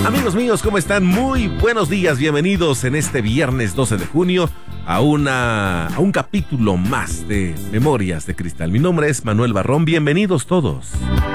Amigos míos, ¿cómo están? Muy buenos días, bienvenidos en este viernes 12 de junio a un capítulo más de Memorias de Cristal. Mi nombre es Manuel Barrón, bienvenidos todos.